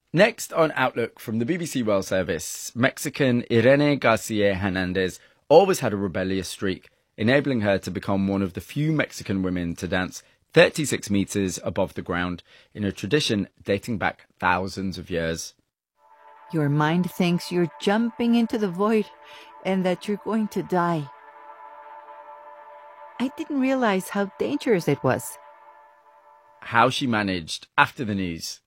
Next on Outlook from the BBC World Service, Mexican Irene Garcia Hernandez always had a rebellious streak, enabling her to become one of the few Mexican women to dance 36 meters above the ground in a tradition dating back thousands of years. Your mind thinks you're jumping into the void and that you're going to die. I didn't realize how dangerous it was. How she managed after the news.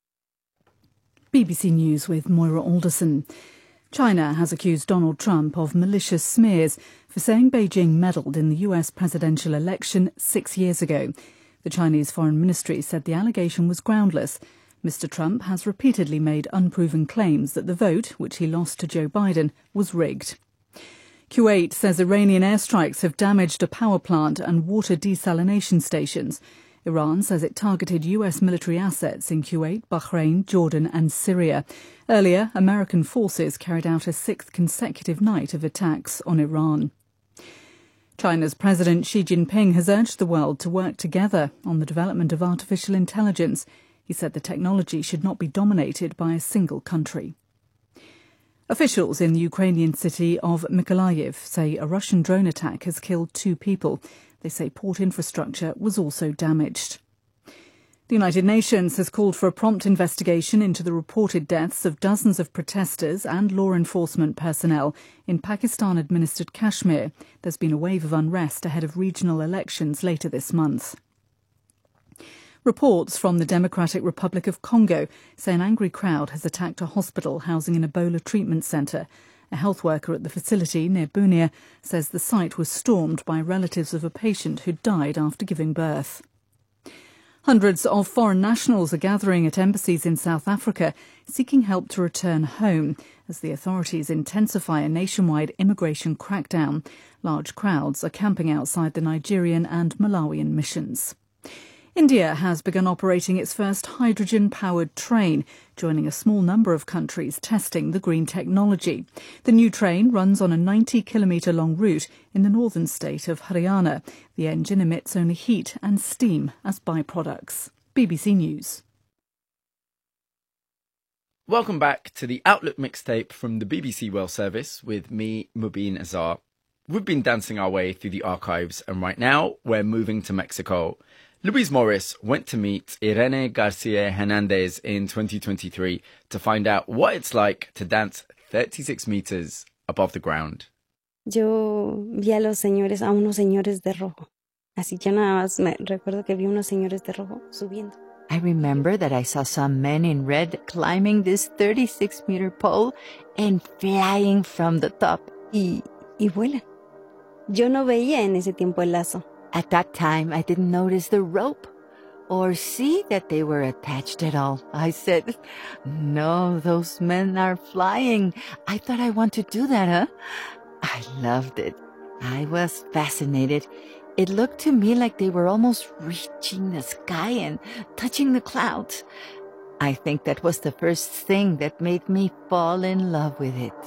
BBC News with Moira Alderson. China has accused Donald Trump of malicious smears for saying Beijing meddled in the US presidential election 6 years ago. The Chinese Foreign Ministry said the allegation was groundless. Mr. Trump has repeatedly made unproven claims that the vote, which he lost to Joe Biden, was rigged. Kuwait says Iranian airstrikes have damaged a power plant and water desalination stations. Iran says it targeted US military assets in Kuwait, Bahrain, Jordan and Syria. Earlier, American forces carried out a sixth consecutive night of attacks on Iran. China's President Xi Jinping has urged the world to work together on the development of artificial intelligence. He said the technology should not be dominated by a single country. Officials in the Ukrainian city of Mykolaiv say a Russian drone attack has killed 2 people. They say port infrastructure was also damaged. The United Nations has called for a prompt investigation into the reported deaths of dozens of protesters and law enforcement personnel in Pakistan-administered Kashmir. There's been a wave of unrest ahead of regional elections later this month. Reports from the Democratic Republic of Congo say an angry crowd has attacked a hospital housing an Ebola treatment centre. A health worker at the facility near Bunia says the site was stormed by relatives of a patient who died after giving birth. Hundreds of foreign nationals are gathering at embassies in South Africa, seeking help to return home as the authorities intensify a nationwide immigration crackdown. Large crowds are camping outside the Nigerian and Malawian missions. India has begun operating its first hydrogen-powered train, joining a small number of countries testing the green technology. The new train runs on a 90-kilometre-long route in the northern state of Haryana. The engine emits only heat and steam as byproducts. BBC News. Welcome back to the Outlook mixtape from the BBC World Service with me, Mubin Azar. We've been dancing our way through the archives and right now we're moving to Mexico. Luis Morris went to meet Irene Garcia Hernandez in 2023 to find out what it's like to dance 36 meters above the ground. Yo vi a unos señores de rojo. Así yo nada más me recuerdo que vi unos señores de rojo subiendo. I remember that I saw some men in red climbing this 36-meter pole and flying from the top. Y vuelan. Yo no veía en ese tiempo el lazo. At that time, I didn't notice the rope or see that they were attached at all. I said, no, those men are flying. I thought I want to do that, huh? I loved it. I was fascinated. It looked to me like they were almost reaching the sky and touching the clouds. I think that was the first thing that made me fall in love with it.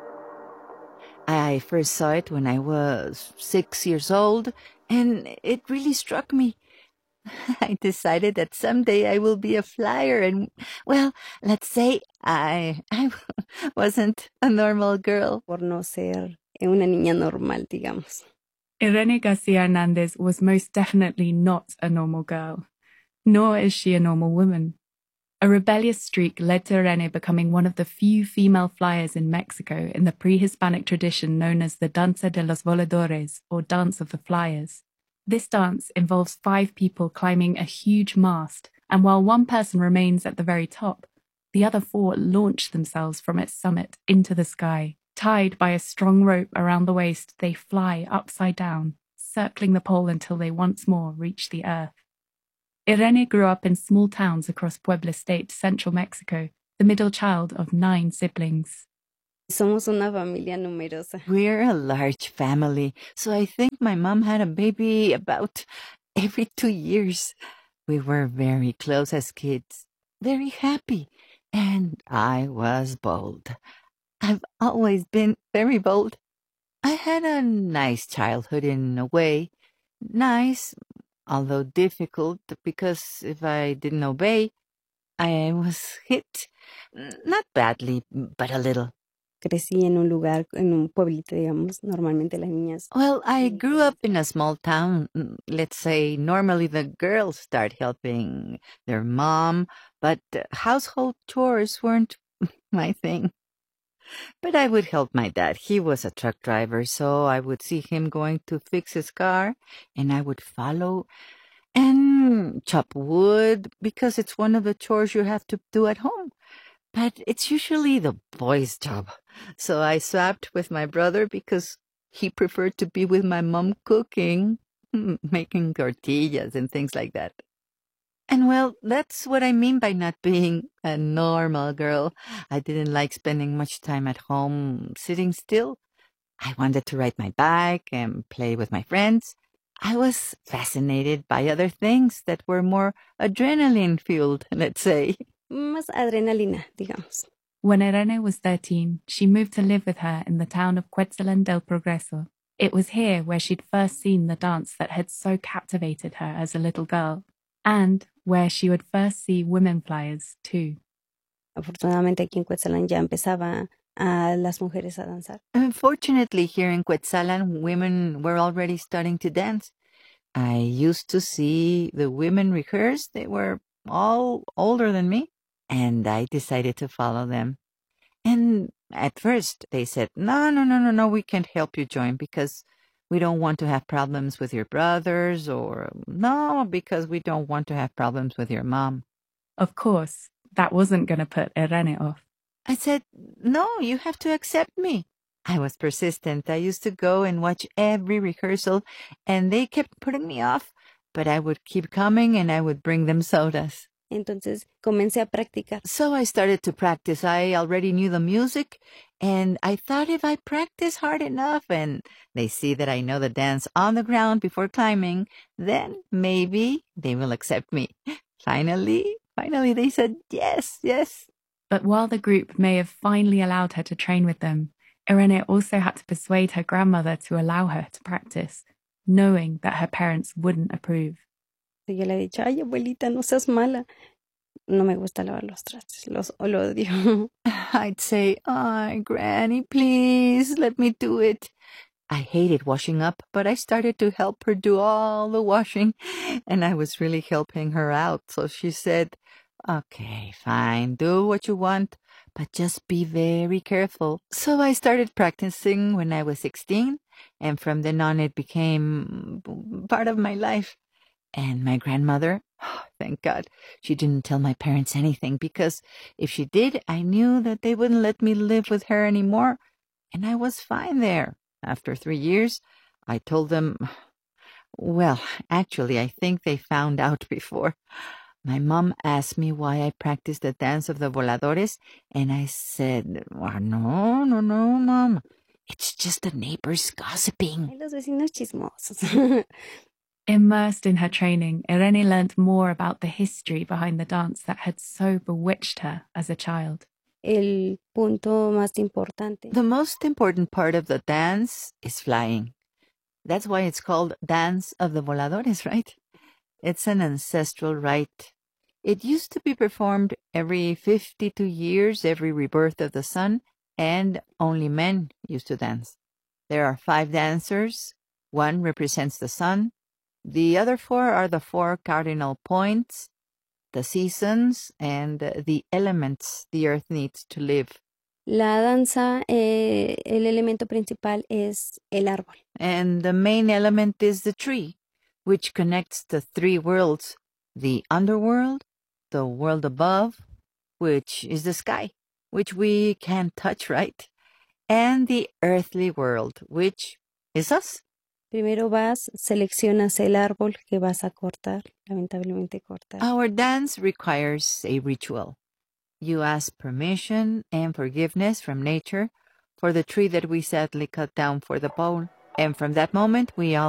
I first saw it when I was 6 years old, and it really struck me. I decided that someday I will be a flyer and, well, let's say I wasn't a normal girl. Por no ser una niña normal, digamos. Irene Garcia Hernandez was most definitely not a normal girl, nor is she a normal woman. A rebellious streak led to Irene becoming one of the few female flyers in Mexico in the pre-Hispanic tradition known as the Danza de los Voladores, or Dance of the Flyers. This dance involves 5 people climbing a huge mast, and while one person remains at the very top, the other 4 launch themselves from its summit into the sky. Tied by a strong rope around the waist, they fly upside down, circling the pole until they once more reach the earth. Irene grew up in small towns across Puebla State, central Mexico, the middle child of 9 siblings. Somos una familia numerosa. We're a large family, so I think my mom had a baby about every 2 years. We were very close as kids, very happy, and I was bold. I've always been very bold. I had a nice childhood in a way. Nice, although difficult, because if I didn't obey, I was hit Not badly, but a little. Crecí en un lugar, en un pueblito, digamos. Normalmente las niñas. Well, I grew up in a small town. Let's say normally the girls start helping their mom, but household chores weren't my thing. But I would help my dad. He was a truck driver, so I would see him going to fix his car, and I would follow and chop wood because it's one of the chores you have to do at home. But it's usually the boys' job. So I swapped with my brother because he preferred to be with my mom cooking, making tortillas and things like that. And well, that's what I mean by not being a normal girl. I didn't like spending much time at home sitting still. I wanted to ride my bike and play with my friends. I was fascinated by other things that were more adrenaline-fueled, let's say. Más adrenalina, digamos. When Irene was 13, she moved to live with her in the town of Cuetzalan del Progreso. It was here where she'd first seen the dance that had so captivated her as a little girl, and where she would first see women flyers too. Afortunadamente aquí en Cuetzalan ya empezaba a las mujeres a danzar. Unfortunately, here in Cuetzalan, women were already starting to dance. I used to see the women rehearse. They were all older than me, and I decided to follow them. And at first, they said, no, we can't help you join because we don't want to have problems with your brothers, or no, because we don't want to have problems with your mom. Of course, that wasn't going to put Irene off. I said, no, you have to accept me. I was persistent. I used to go and watch every rehearsal, and they kept putting me off, but I would keep coming and I would bring them sodas. Entonces comencé a practicar. So I started to practice. I already knew the music, and I thought if I practice hard enough and they see that I know the dance on the ground before climbing, then maybe they will accept me. Finally, they said yes. But while the group may have finally allowed her to train with them, Irene also had to persuade her grandmother to allow her to practice, knowing that her parents wouldn't approve. Yo le he dicho, ay, abuelita, no seas mala. No me gusta lavar los trastes, lo odio. I'd say, ay, Granny, please, let me do it. I hated washing up, but I started to help her do all the washing, and I was really helping her out. So she said, okay, fine, do what you want, but just be very careful. So I started practicing when I was 16, and from then on it became part of my life. And my grandmother, thank God, she didn't tell my parents anything, because if she did, I knew that they wouldn't let me live with her anymore, and I was fine there. After 3 years, I told them, well, actually, I think they found out before. My mom asked me why I practiced the dance of the voladores, and I said, oh, no, Mom. It's just the neighbors gossiping. Ay, los vecinos chismosos. Immersed in her training, Irene learnt more about the history behind the dance that had so bewitched her as a child. El punto más importante. The most important part of the dance is flying. That's why it's called Dance of the Voladores, right? It's an ancestral rite. It used to be performed every 52 years, every rebirth of the sun, and only men used to dance. There are 5 dancers. 1 represents the sun. The other 4 are the 4 cardinal points, the seasons, and the elements the earth needs to live. La danza, el elemento principal es el árbol. And the main element is the tree, which connects the 3 worlds, the underworld, the world above, which is the sky, which we can't touch, right? And the earthly world, which is us. Primero vas, seleccionas el árbol que vas a cortar, lamentablemente cortar. Our dance requires a ritual. You ask permission and forgiveness from nature for the tree that we sadly cut down for the pole. And from that moment, we all